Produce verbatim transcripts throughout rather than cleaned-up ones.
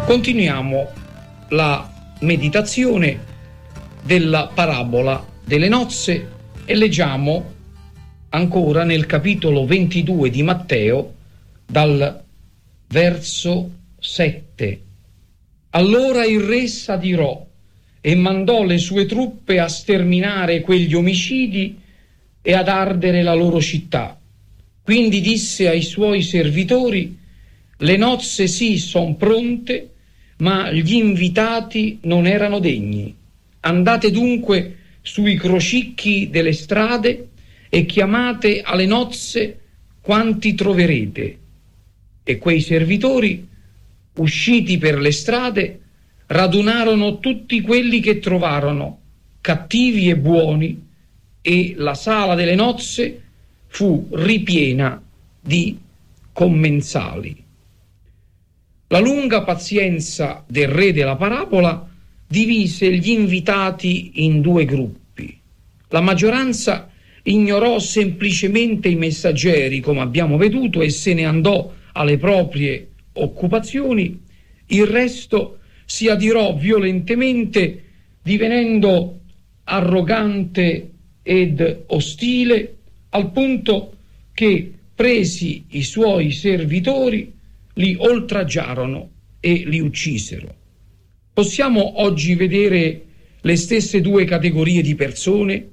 Continuiamo la meditazione della parabola delle nozze e leggiamo ancora nel capitolo ventidue di Matteo dal verso sette. Allora il re s'adirò e mandò le sue truppe a sterminare quegli omicidi e ad ardere la loro città. Quindi disse ai suoi servitori: le nozze sì son pronte, ma gli invitati non erano degni. Andate dunque sui crocicchi delle strade e chiamate alle nozze quanti troverete. E quei servitori, usciti per le strade, radunarono tutti quelli che trovarono, cattivi e buoni, e la sala delle nozze fu ripiena di commensali. La lunga pazienza del re della parabola divise gli invitati in due gruppi. La maggioranza ignorò semplicemente i messaggeri, come abbiamo veduto, e se ne andò alle proprie occupazioni. Il resto si adirò violentemente, divenendo arrogante ed ostile, al punto che, presi i suoi servitori, li oltraggiarono e li uccisero. Possiamo oggi vedere le stesse due categorie di persone?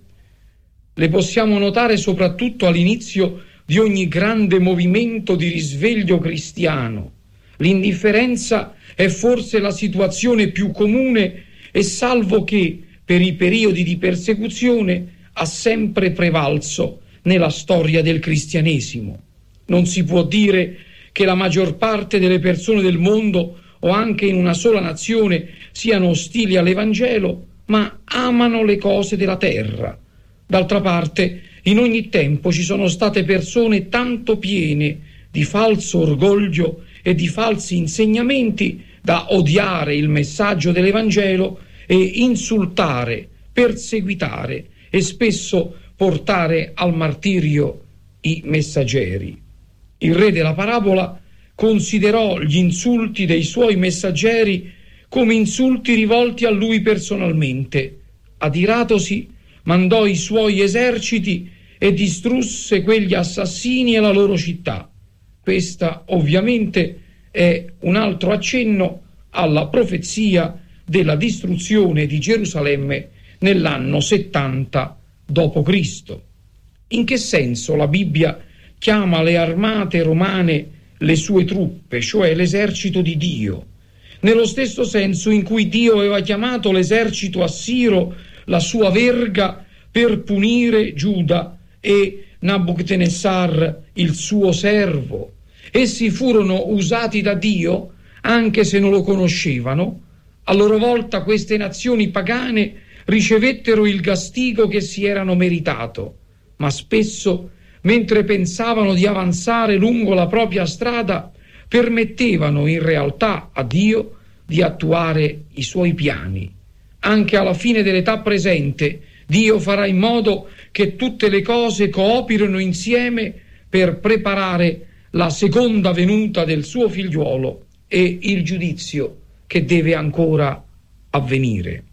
Le possiamo notare soprattutto all'inizio di ogni grande movimento di risveglio cristiano. L'indifferenza è forse la situazione più comune e, salvo che per i periodi di persecuzione, ha sempre prevalso nella storia del cristianesimo. Non si può dire che la maggior parte delle persone del mondo o anche in una sola nazione siano ostili all'Evangelo, ma amano le cose della terra. D'altra parte, in ogni tempo ci sono state persone tanto piene di falso orgoglio e di falsi insegnamenti da odiare il messaggio dell'Evangelo e insultare, perseguitare e spesso portare al martirio i messaggeri. Il re della parabola considerò gli insulti dei suoi messaggeri come insulti rivolti a lui personalmente. Adiratosi, mandò i suoi eserciti e distrusse quegli assassini e la loro città. Questa ovviamente è un altro accenno alla profezia della distruzione di Gerusalemme nell'anno settanta dopo Cristo. In che senso la Bibbia chiama le armate romane le sue truppe, cioè l'esercito di Dio? Nello stesso senso in cui Dio aveva chiamato l'esercito assiro la sua verga per punire Giuda e Nabucodonosor il suo servo. Essi furono usati da Dio anche se non lo conoscevano. A loro volta queste nazioni pagane ricevettero il castigo che si erano meritato, ma spesso, mentre pensavano di avanzare lungo la propria strada, permettevano in realtà a Dio di attuare i suoi piani. Anche alla fine dell'età presente, Dio farà in modo che tutte le cose cooperino insieme per preparare la seconda venuta del suo figliuolo e il giudizio che deve ancora avvenire.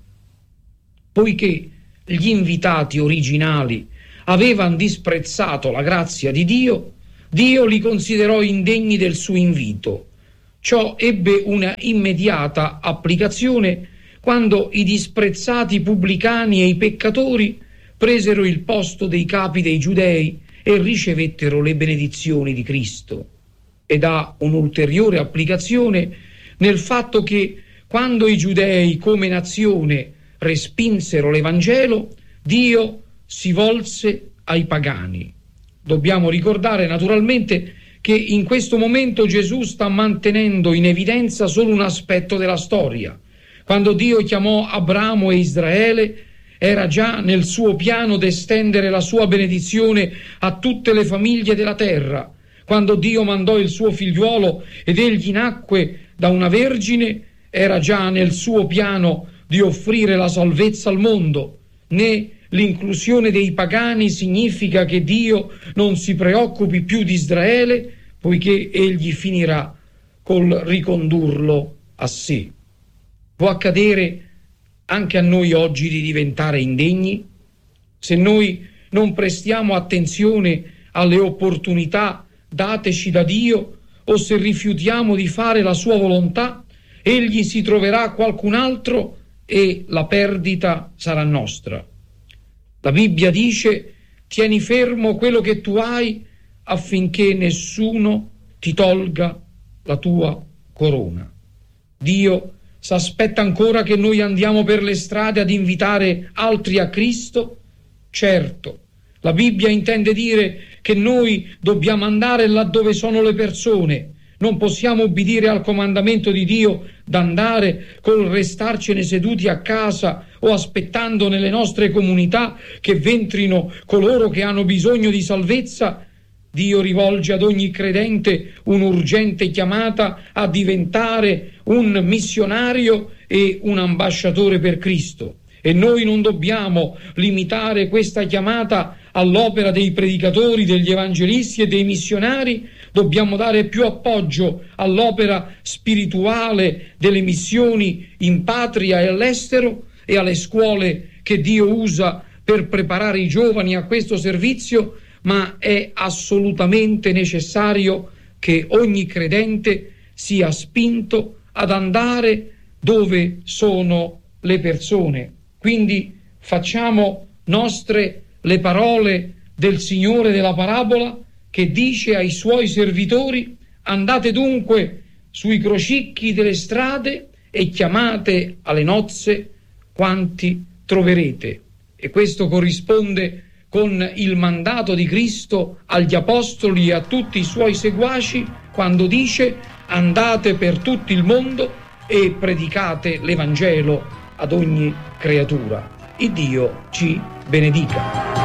Poiché gli invitati originali avevano disprezzato la grazia di Dio, Dio li considerò indegni del suo invito. Ciò ebbe una immediata applicazione quando i disprezzati pubblicani e i peccatori presero il posto dei capi dei giudei e ricevettero le benedizioni di Cristo. Ed ha un'ulteriore applicazione nel fatto che quando i giudei come nazione respinsero l'Evangelo, Dio si volse ai pagani. Dobbiamo ricordare naturalmente che in questo momento Gesù sta mantenendo in evidenza solo un aspetto della storia. Quando Dio chiamò Abramo e Israele, era già nel suo piano d'estendere la sua benedizione a tutte le famiglie della terra. Quando Dio mandò il suo figliuolo ed egli nacque da una vergine, era già nel suo piano di offrire la salvezza al mondo. Né l'inclusione dei pagani significa che Dio non si preoccupi più di Israele, poiché egli finirà col ricondurlo a sé. Può accadere anche a noi oggi di diventare indegni? Se noi non prestiamo attenzione alle opportunità dateci da Dio, o se rifiutiamo di fare la sua volontà, egli si troverà qualcun altro e la perdita sarà nostra. La Bibbia dice: tieni fermo quello che tu hai affinché nessuno ti tolga la tua corona. Dio s'aspetta ancora che noi andiamo per le strade ad invitare altri a Cristo? Certo, la Bibbia intende dire che noi dobbiamo andare laddove sono le persone. Non possiamo obbedire al comandamento di Dio d'andare col restarcene seduti a casa o aspettando nelle nostre comunità che ventrino coloro che hanno bisogno di salvezza. Dio rivolge ad ogni credente un'urgente chiamata a diventare un missionario e un ambasciatore per Cristo. E noi non dobbiamo limitare questa chiamata all'opera dei predicatori, degli evangelisti e dei missionari. Dobbiamo dare più appoggio all'opera spirituale delle missioni in patria e all'estero e alle scuole che Dio usa per preparare i giovani a questo servizio, ma è assolutamente necessario che ogni credente sia spinto ad andare dove sono le persone. Quindi facciamo nostre le parole del Signore della parabola, che dice ai suoi servitori: andate dunque sui crocicchi delle strade e chiamate alle nozze quanti troverete. E questo corrisponde con il mandato di Cristo agli apostoli e a tutti i suoi seguaci, quando dice: andate per tutto il mondo e predicate l'Evangelo ad ogni creatura. Il Dio ci benedica.